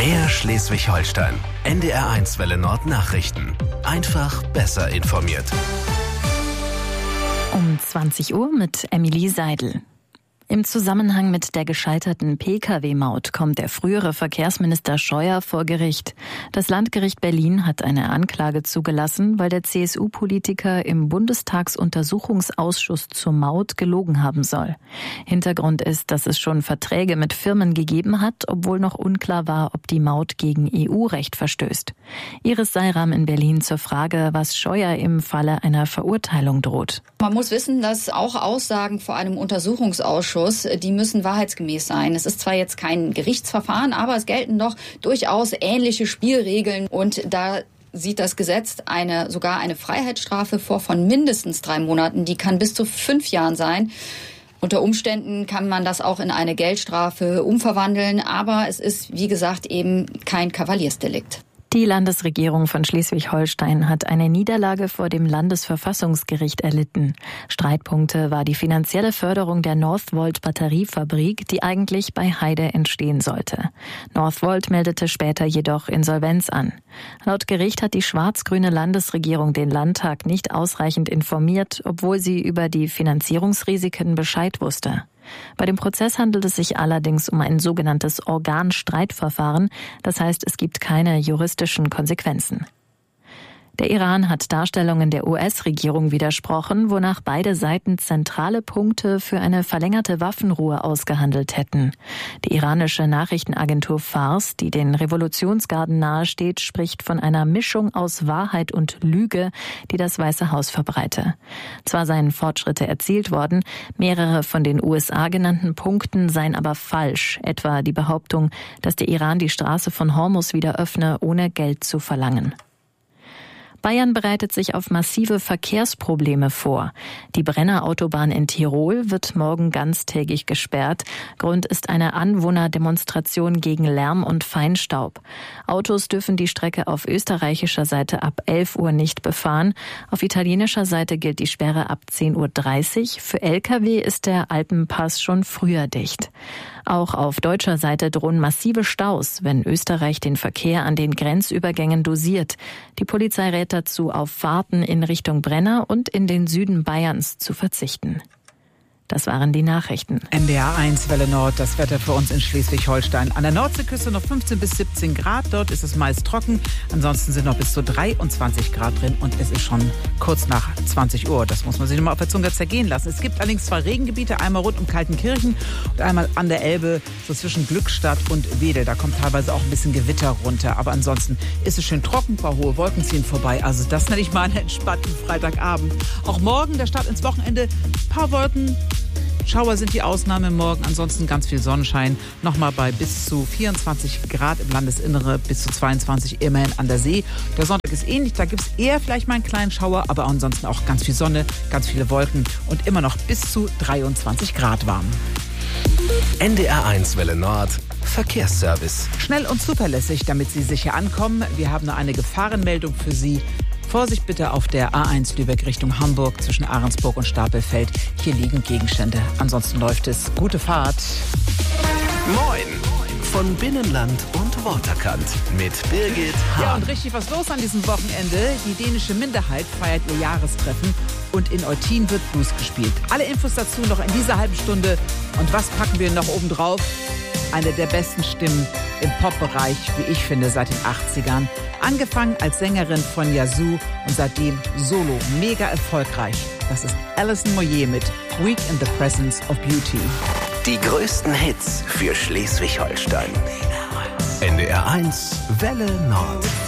MDR Schleswig-Holstein. NDR1 Welle Nord Nachrichten. Einfach besser informiert. Um 20 Uhr mit Emilie Seidel. Im Zusammenhang mit der gescheiterten Pkw-Maut kommt der frühere Verkehrsminister Scheuer vor Gericht. Das Landgericht Berlin hat eine Anklage zugelassen, weil der CSU-Politiker im Bundestagsuntersuchungsausschuss zur Maut gelogen haben soll. Hintergrund ist, dass es schon Verträge mit Firmen gegeben hat, obwohl noch unklar war, ob die Maut gegen EU-Recht verstößt. Iris Seiram in Berlin zur Frage, was Scheuer im Falle einer Verurteilung droht. Man muss wissen, dass auch Aussagen vor einem Untersuchungsausschuss, die müssen wahrheitsgemäß sein. Es ist zwar jetzt kein Gerichtsverfahren, aber es gelten doch durchaus ähnliche Spielregeln. Und da sieht das Gesetz sogar eine Freiheitsstrafe vor von mindestens 3 Monaten. Die kann bis zu 5 Jahren sein. Unter Umständen kann man das auch in eine Geldstrafe umverwandeln. Aber es ist, wie gesagt, eben kein Kavaliersdelikt. Die Landesregierung von Schleswig-Holstein hat eine Niederlage vor dem Landesverfassungsgericht erlitten. Streitpunkte war die finanzielle Förderung der Northvolt Batteriefabrik, die eigentlich bei Heide entstehen sollte. Northvolt meldete später jedoch Insolvenz an. Laut Gericht hat die schwarz-grüne Landesregierung den Landtag nicht ausreichend informiert, obwohl sie über die Finanzierungsrisiken Bescheid wusste. Bei dem Prozess handelt es sich allerdings um ein sogenanntes Organstreitverfahren, das heißt, es gibt keine juristischen Konsequenzen. Der Iran hat Darstellungen der US-Regierung widersprochen, wonach beide Seiten zentrale Punkte für eine verlängerte Waffenruhe ausgehandelt hätten. Die iranische Nachrichtenagentur Fars, die den Revolutionsgarden nahesteht, spricht von einer Mischung aus Wahrheit und Lüge, die das Weiße Haus verbreite. Zwar seien Fortschritte erzielt worden, mehrere von den USA genannten Punkten seien aber falsch, etwa die Behauptung, dass der Iran die Straße von Hormuz wieder öffne, ohne Geld zu verlangen. Bayern bereitet sich auf massive Verkehrsprobleme vor. Die Brennerautobahn in Tirol wird morgen ganztägig gesperrt. Grund ist eine Anwohnerdemonstration gegen Lärm und Feinstaub. Autos dürfen die Strecke auf österreichischer Seite ab 11 Uhr nicht befahren. Auf italienischer Seite gilt die Sperre ab 10.30 Uhr. Für Lkw ist der Alpenpass schon früher dicht. Auch auf deutscher Seite drohen massive Staus, wenn Österreich den Verkehr an den Grenzübergängen dosiert. Die Polizei rät dazu, auf Fahrten in Richtung Brenner und in den Süden Bayerns zu verzichten. Das waren die Nachrichten. NDR1 Welle Nord, das Wetter für uns in Schleswig-Holstein. An der Nordseeküste noch 15 bis 17 Grad, dort ist es meist trocken. Ansonsten sind noch bis zu 23 Grad drin und es ist schon kurz nach 20 Uhr. Das muss man sich nochmal auf der Zunge zergehen lassen. Es gibt allerdings 2 Regengebiete, einmal rund um Kaltenkirchen und einmal an der Elbe, so zwischen Glückstadt und Wedel. Da kommt teilweise auch ein bisschen Gewitter runter, aber ansonsten ist es schön trocken, ein paar hohe Wolken ziehen vorbei. Also das nenne ich mal einen entspannten Freitagabend. Auch morgen, der Start ins Wochenende, ein paar Wolken. Schauer sind die Ausnahme morgen, ansonsten ganz viel Sonnenschein. Nochmal bei bis zu 24 Grad im Landesinnere, bis zu 22 immerhin an der See. Der Sonntag ist ähnlich, da gibt es eher vielleicht mal einen kleinen Schauer, aber ansonsten auch ganz viel Sonne, ganz viele Wolken und immer noch bis zu 23 Grad warm. NDR1 Welle Nord. Verkehrsservice. Schnell und zuverlässig, damit Sie sicher ankommen. Wir haben noch eine Gefahrenmeldung für Sie. Vorsicht bitte auf der A1 Lübeck Richtung Hamburg zwischen Ahrensburg und Stapelfeld. Hier liegen Gegenstände. Ansonsten läuft es. Gute Fahrt. Moin. Von Binnenland und Waterkant mit Birgit Hahn. Ja, und richtig was los an diesem Wochenende. Die dänische Minderheit feiert ihr Jahrestreffen und in Eutin wird Blues gespielt. Alle Infos dazu noch in dieser halben Stunde. Und was packen wir noch oben drauf? Eine der besten Stimmen im Pop-Bereich, wie ich finde, seit den 80ern. Angefangen als Sängerin von Yazoo und seitdem solo mega erfolgreich. Das ist Alison Moyet mit Week in the Presence of Beauty. Die größten Hits für Schleswig-Holstein. NDR1 Welle Nord.